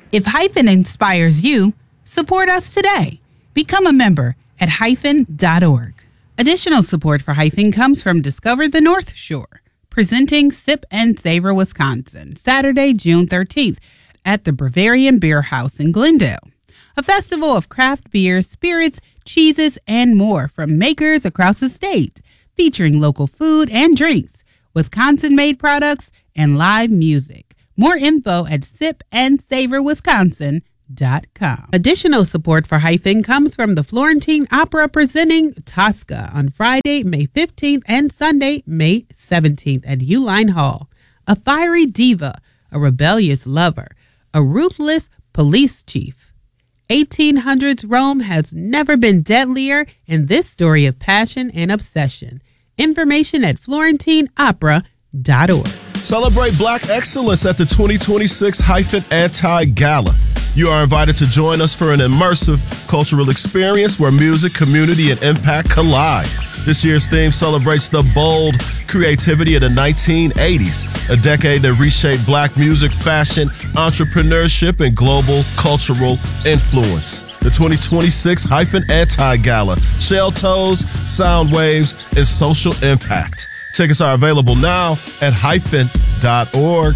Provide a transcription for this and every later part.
If Hyphen inspires you, support us today. Become a member at hyphen.org. Additional support for Hyphen comes from Discover the North Shore, presenting Sip and Savor Wisconsin, Saturday, June 13th at the Bavarian Beer House in Glendale. A festival of craft beers, spirits, cheeses, and more from makers across the state, featuring local food and drinks, Wisconsin-made products, and live music. More info at sipandsavorwisconsin.com. Additional support for Hyphen comes from the Florentine Opera presenting Tosca on Friday, May 15th and Sunday, May 17th at Uline Hall. A fiery diva, a rebellious lover, a ruthless police chief. 1800s Rome has never been deadlier in this story of passion and obsession. Information at florentineopera.org. Celebrate Black excellence at the 2026 Hyphen Anti-Gala. You are invited to join us for an immersive cultural experience where music, community, and impact collide. This year's theme celebrates the bold creativity of the 1980s, a decade that reshaped Black music, fashion, entrepreneurship, and global cultural influence. The 2026 Hyphen Anti-Gala, shell toes, sound waves, and social impact. Tickets are available now at hyphen.org.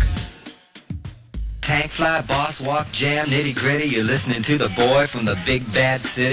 Tank fly, boss walk, jam, nitty gritty. You're listening to the boy from the big bad city.